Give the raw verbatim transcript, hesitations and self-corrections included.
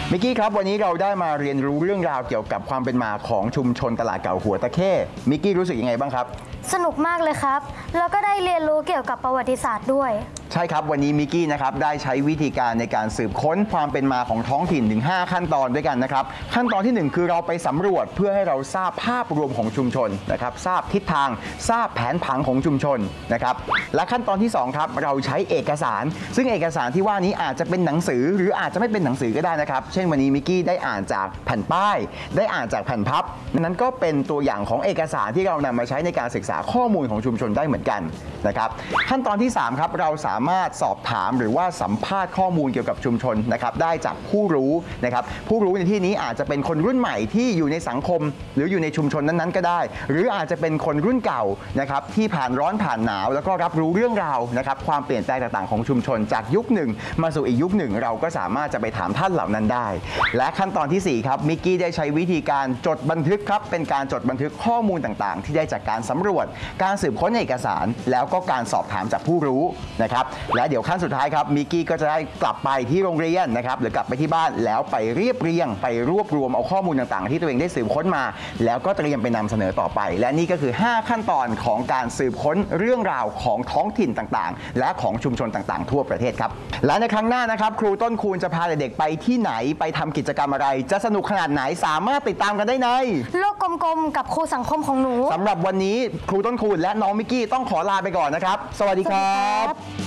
มิกกี้ครับวันนี้เราได้มาเรียนรู้เรื่องราวเกี่ยวกับความเป็นมาของชุมชนตลาดเก่าหัวตะเข้มิกกี้รู้สึกยังไงบ้างครับสนุกมากเลยครับแล้วก็ได้เรียนรู้เกี่ยวกับประวัติศาสตร์ด้วยใช่ครับวันนี้มิกกี้นะครับได้ใช้วิธีการในการสืบค้นความเป็นมาของท้องถิ่นถึงห้าขั้นตอนด้วยกันนะครับขั้นตอนที่หนึ่งคือเราไปสำรวจเพื่อให้เราทราบภาพรวมของชุมชนนะครับทราบทิศทางทราบแผนผังของชุมชนนะครับและขั้นตอนที่สองครับเราใช้เอกสารซึ่งเอกสารที่ว่านี้อาจจะเป็นหนังสือหรืออาจจะไม่เป็นหนังสือก็ได้นะครับเช่นวันนี้มิกกี้ได้อ่านจากแผ่นป้ายได้อ่านจากแผ่นพับนั้นก็เป็นตัวอย่างของเอกสารที่เรานำมาใช้ในการศึกษาข้อมูลของชุมชนได้เหมือนกันนะครับขั้นตอนที่สามครับเราสามารถสอบถามหรือว่าสัมภาษณ์ข้อมูลเกี่ยวกับชุมชนนะครับได้จากผู้รู้นะครับผู้รู้ในที่นี้อาจจะเป็นคนรุ่นใหม่ที่อยู่ในสังคมหรืออยู่ในชุมชนนั้นๆก็ได้หรืออาจจะเป็นคนรุ่นเก่านะครับที่ผ่านร้อนผ่านหนาวแล้วก็รับรู้เรื่องราวนะครับความเปลี่ยนแปลงต่างๆของชุมชนจากยุคหนึ่งมาสู่อีกยุคหนึ่งเราก็สามารถจะไปถามท่านเหล่านั้นได้และขั้นตอนที่สี่ครับมิกกี้ได้ใช้วิธีการจดบันทึกครับเป็นการจดบันทึกข้อมูลต่างๆที่ได้จากการสำรวจการสืบค้นเอกสารแล้วก็การสอบถามจากผู้รู้นะครับและเดี๋ยวขั้นสุดท้ายครับมิกกี้ก็จะได้กลับไปที่โรงเรียนนะครับหรือกลับไปที่บ้านแล้วไปเรียบเรียงไปรวบรวมเอาข้อมูลต่างๆที่ตัวเองได้สืบค้นมาแล้วก็เตรียมไปนำเสนอต่อไปและนี่ก็คือห้าขั้นตอนของการสืบค้นเรื่องราวของท้องถิ่นต่างๆและของชุมชนต่างๆทั่วประเทศครับและในครั้งหน้านะครับครูต้นคูณจะพาเด็กๆไปที่ไหนไปทำกิจกรรมอะไรจะสนุกขนาดไหนสามารถติดตามกันได้ในโลกกลมๆกับครูสังคมของหนูสำหรับวันนี้ครูต้นคูณและน้องมิกกี้ต้องขอลาไปก่อนนะครับสวัสดีครับ